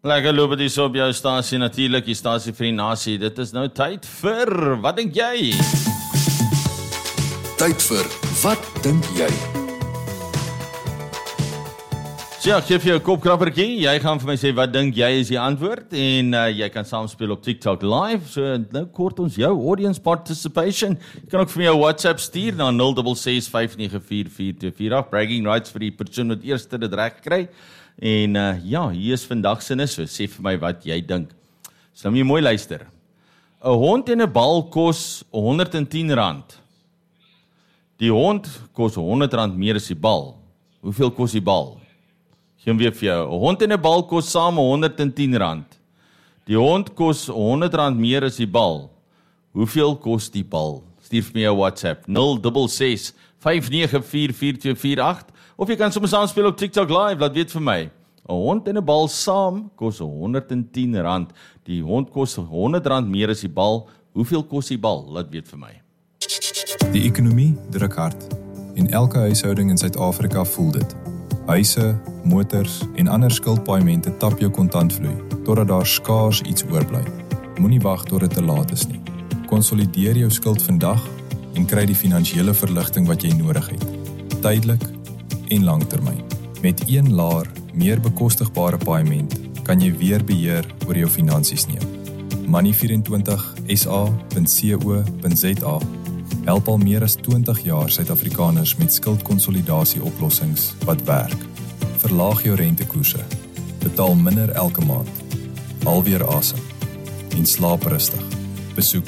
Lekker loop het hier op jou stasie, natuurlijk die stasie vir die nasie. Dit is nou tyd vir, wat dink jy? Tyd vir, wat dink jy? So ja, ek geef jou 'n kopkrappertjie. Jy gaan vir my sê, wat dink jy is die antwoord? En jy kan saamspeel op TikTok live. So nou kort ons jou audience participation. Jy kan ook vir my jou WhatsApp stuur na 066594424. Bragging rights vir die persoon wat eerste dit reg kry. En ja, hier is vandag sinne, so sê vir my wat jy dink. So nou moet jy mooi luister. 'n Hond en 'n bal kos R110. Die hond kos R100 meer as die bal. Hoeveel kos die bal? Geen weer vir jou. 'n Hond en 'n bal kos saam R110. Die hond kos R100 meer as die bal. Hoeveel kos die bal? Stuur vir my jou WhatsApp 066594424. Of jy kan sommer saamspeel op TikTok live, laat weet vir my. 'n Hond en 'n bal saam kos R110. Die hond kos R100 meer as die bal. Hoeveel kos die bal? Laat weet vir my. Die ekonomie druk hard en elke huishouding in Suid-Afrika voel dit. Huise, motors en ander skuldpaaiemente tap jou kontantvloei totdat daar skaars iets oorbly. Moenie wag tot dit te laat is nie. Konsolideer jou skuld vandag en kry die finansiële verligting wat jy nodig het. Tydelik en langtermyn. Met een laer, meer bekostigbare paaiement kan jy weer beheer oor jou finansies neem. Money24sa.co.za help al meer as 20 jaar Suid-Afrikaners met skuldkonsolidasie oplossings wat werk. Verlaag jou rentekoerse, betaal minder elke maand, haal weer asem en slaap rustig. Besoek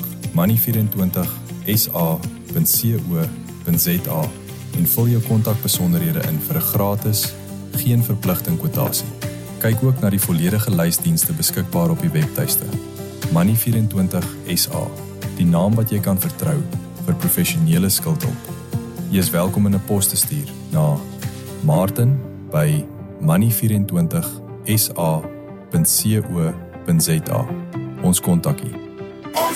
money24sa.co.za en vul jou kontakbesonderhede in vir 'n gratis, geen verpligting kwotasie. Kyk ook na die volledige lysdienste beskikbaar op die webtuiste. Money24sa, die naam wat jy kan vertrou vir professionele skuldhulp. Jy is welkom in 'n pos te stuur na martin@money24sa.co.za. Ons kontak u.